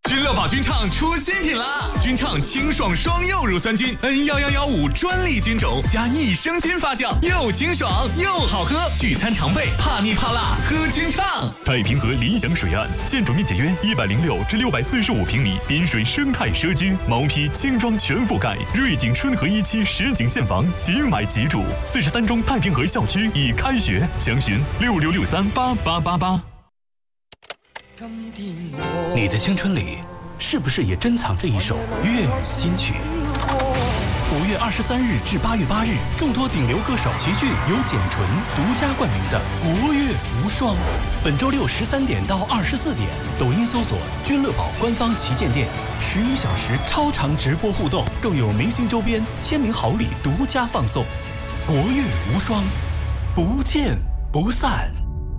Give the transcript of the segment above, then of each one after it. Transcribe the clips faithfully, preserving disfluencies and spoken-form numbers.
君乐宝君畅出新品啦！君畅清爽双柚乳酸菌 N 一一一五专利菌种加益生菌发酵，又清爽又好喝，聚餐常备，怕腻怕辣喝君畅。 太平河理想水岸，建筑面积约一百零六至六百四十五平米，滨水生态社区，毛坯轻装全覆盖，瑞景春和一期实景现房，即买即住。四十三中太平河校区已开学，详询六六六三八八八八。 你的青春里，是不是也珍藏着一首粤语金曲？五月二十三日至八月八日，众多顶流歌手齐聚，由简纯独家冠名的国乐无双。本周六十三点到二十四点，抖音搜索“君乐宝”官方旗舰店，十一小时超长直播互动，更有明星周边、签名好礼独家放送。国乐无双，不见不散。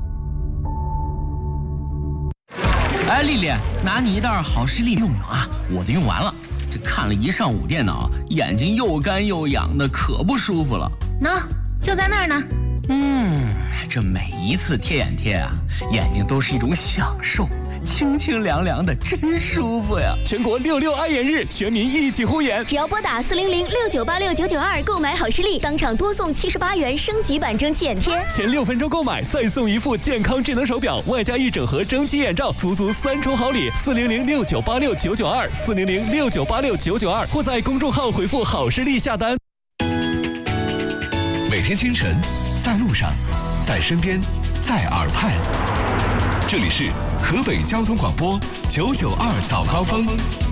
哎，丽丽，拿你一袋好视力用用啊，我的用完了。这看了一上午电脑，眼睛又干又痒的，可不舒服了。 喏，就在那儿呢。 嗯，这每一次贴眼贴啊，眼睛都是一种享受，清清凉凉的，真舒服呀！ 全国六六爱眼日，全民一起护眼。 只要拨打四零零六九八六九九二购买好视力，当场多送七十八元升级版蒸汽眼贴。 前六分钟购买，再送一副健康智能手表，外加一整盒蒸汽眼罩，足足三重好礼。四零零六九八六九九二，四零零六九八六九九二，或在公众号回复好视力下单。 每天清晨，在路上，在身边，在耳畔。这里是河北交通广播九九二早高峰。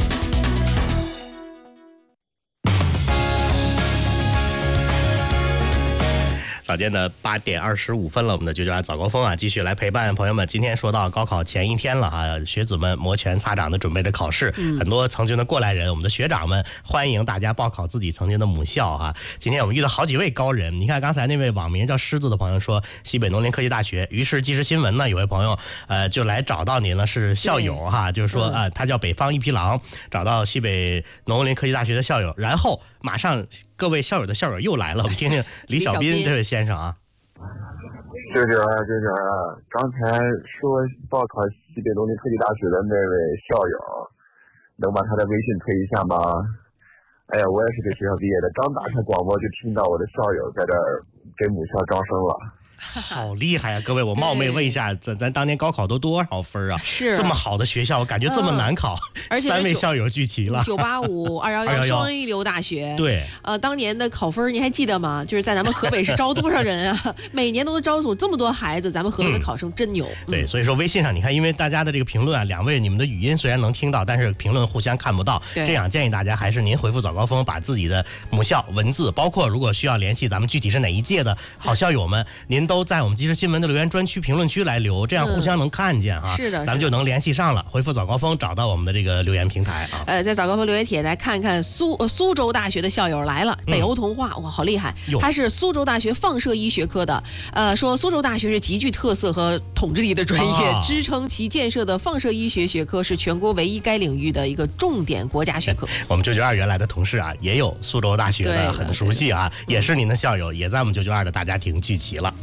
早间的八点二十五分了，我们的九九二早高峰啊，继续来陪伴朋友们。今天说到高考前一天了啊，学子们摩拳擦掌的准备着考试，嗯、很多曾经的过来人，我们的学长们欢迎大家报考自己曾经的母校啊。今天我们遇到好几位高人，你看刚才那位网名叫狮子的朋友说西北农林科技大学，于是即时新闻呢有位朋友呃就来找到您了，是校友哈，就是说啊、呃、他叫北方一匹狼，找到西北农林科技大学的校友，然后马上各位校友的校友又来了，我们听听李小斌这位先生啊。 九九二九九二，刚才说报考西北农林科技大学的那位校友，能把他的微信推一下吗？哎呀，我也是这学校毕业的，刚打开广播就听到我的校友在这儿给母校招生了。 好厉害啊！各位，我冒昧问一下，咱咱当年高考都多少分啊？ 是这么好的学校，我感觉这么难考， 而且三位校友聚齐了。 九八五、二幺幺双一流大学。 对， 呃，当年的考分你还记得吗？就是在咱们河北是招多少人啊？每年都能招走这么多孩子，咱们河北的考生真牛。 嗯、对，所以说微信上你看，因为大家的这个评论啊，两位你们的语音虽然能听到，但是评论互相看不到。这样建议大家还是您回复早高峰，把自己的母校文字，包括如果需要联系咱们具体是哪一届的好校友们，您都在我们即时新闻的留言专区、评论区来留，这样互相能看见啊。 嗯、是的， 咱们就能联系上了。回复早高峰，找到我们的这个留言平台啊。 呃，在早高峰留言帖来看看苏呃苏州大学的校友来了，北欧童话、嗯、哇，好厉害！他是苏州大学放射医学科的，呃，说苏州大学是极具特色和统治力的专业，啊、支撑其建设的放射医学学科是全国唯一该领域的一个重点国家学科。 我们九九二原来的同事啊，也有苏州大学的，很熟悉啊，也是您的校友，也在我们九九二的大家庭聚齐了。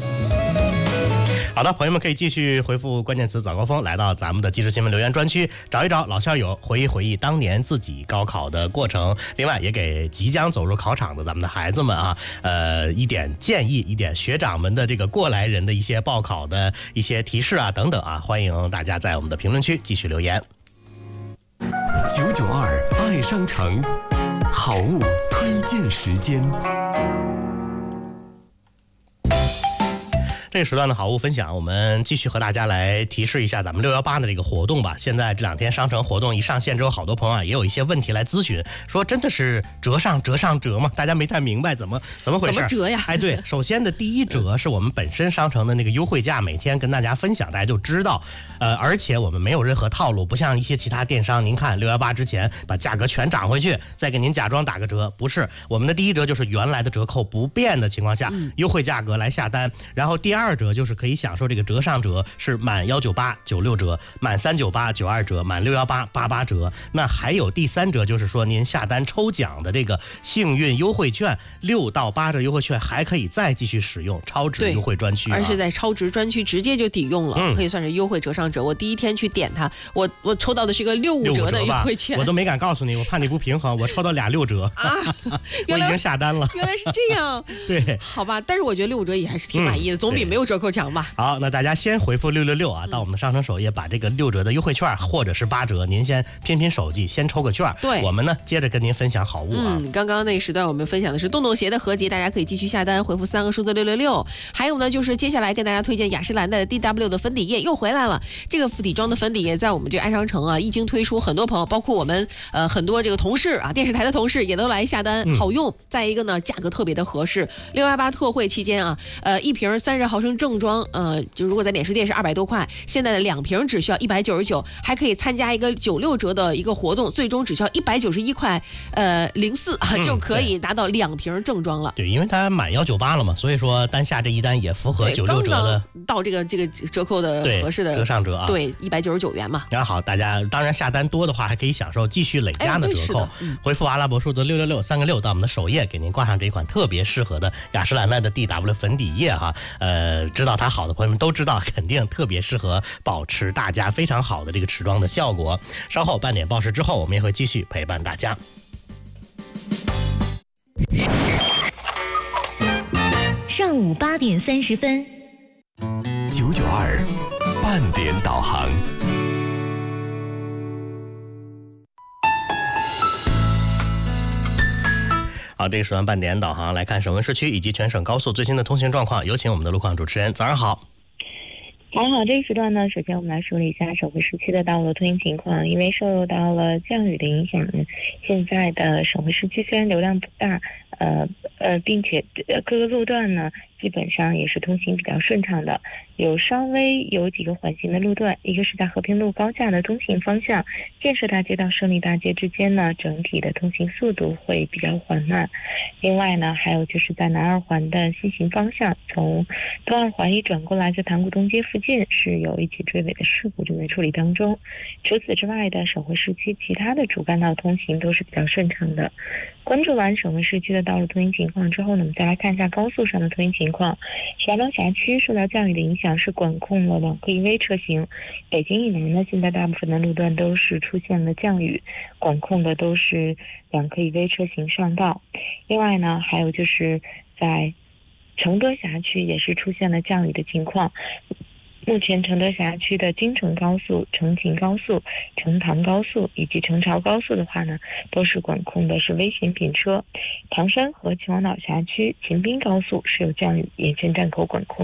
好的，朋友们可以继续回复关键词早高峰，来到咱们的即时新闻留言专区，找一找老校友，回忆回忆当年自己高考的过程。另外也给即将走入考场的咱们的孩子们啊，呃，一点建议，一点学长们的这个过来人的一些报考的一些提示啊等等啊，欢迎大家在我们的评论区继续留言。 九九二爱商城好物推荐时间。 这个时段的好物分享，我们继续和大家来提示一下咱们六一八的这个活动吧。现在这两天商城活动一上线之后，好多朋友啊也有一些问题来咨询，说真的是折上折上折吗？大家没太明白怎么怎么回事？ 怎么折呀？ 哎，对，首先的第一折是我们本身商城的那个优惠价，每天跟大家分享，大家就知道。呃，而且我们没有任何套路，不像一些其他电商，您看六一八之前把价格全涨回去，再给您假装打个折，不是。我们的第一折就是原来的折扣不变的情况下，嗯、优惠价格来下单，然后第二二折就是可以享受这个折上折，是满一九八九六折，满三九八九二折，满六一八八八折。那还有第三折，就是说您下单抽奖的这个幸运优惠券，六到八折优惠券还可以再继续使用超值优惠专区、啊， 而且在超值专区直接就抵用了、嗯，可以算是优惠折上折。我第一天去点它，我我抽到的是一个六五折的优惠券， 我都没敢告诉你，我怕你不平衡，我抽到俩六折啊，我已经下单了。 原来是这样， 对， 好吧，但是我觉得六五折也还是挺满意的，嗯、总比没有折扣强吧。 好，那大家先回复六六六啊，到我们的商城首页，把这个六折的优惠券或者是八折，您先拼拼手气，先抽个券。 对， 我们呢接着跟您分享好物啊。 嗯，刚刚那时段我们分享的是洞洞鞋的合集，大家可以继续下单，回复三个数字六六六。还有呢，就是接下来跟大家推荐雅诗兰黛的 D W 的粉底液又回来了。这个底妆的粉底液在我们这个爱商城啊一经推出，很多朋友包括我们呃很多这个同事啊，电视台的同事也都来下单，好用。嗯、再一个呢，价格特别的合适。六一八特惠期间啊，呃一瓶三十毫升正装，呃就如果在免税店是二百多块，现在的两瓶只需要一百九十九，还可以参加一个九六折的一个活动，最终只需要一百九十一块呃零四啊、嗯、就可以拿到两瓶正装了。 对，因为它满一九八了嘛，所以说单下这一单也符合九六折的， 刚刚到这个这个折扣的合适的折上折啊， 对，一百九十九元嘛。 然后好，大家当然下单多的话，还可以享受继续累加的折扣。哎嗯、回复阿拉伯数字六六六三个六到我们的首页，给您挂上这一款特别适合的雅诗兰黛的 D W 粉底液哈。呃，知道它好的朋友们都知道，肯定特别适合保持大家非常好的这个持妆的效果。稍后半点报时之后，我们也会继续陪伴大家。 上午八点三十分， 九九二半点导航。 好，这个时段半点导航来看省会市区以及全省高速最新的通行状况，有请我们的路况主持人。早上好。 早上好，这一时段呢，首先我们来梳理一下省会市区的道路通行情况。因为受到了降雨的影响呢，现在的省会市区虽然流量不大，呃呃，并且各个路段呢基本上也是通行比较顺畅的，有稍微有几个缓行的路段，一个是在和平路高架的东行方向，建设大街到胜利大街之间呢，整体的通行速度会比较缓慢。另外呢，还有就是在南二环的西行方向，从东二环一转过来，在塘沽东街附近是有一起追尾的事故正在处理当中。除此之外的省会市区其他的主干道通行都是比较顺畅的。关注完省会市区的道路通行情况之后呢，我们再来看一下高速上的通行情况。石家庄辖区受到降雨的影响，是管控了两个一 V 车型。北京以南呢，现在大部分的路段都是出现了降雨，管控的都是两个一 V 车型上道。另外呢，还有就是在承德辖区也是出现了降雨的情况。目前承德辖区的京承高速、承秦高速、承唐高速以及承朝高速的话呢，都是管控的是危险品车。唐山和秦皇岛辖区秦滨高速是有降雨，沿线站口管控。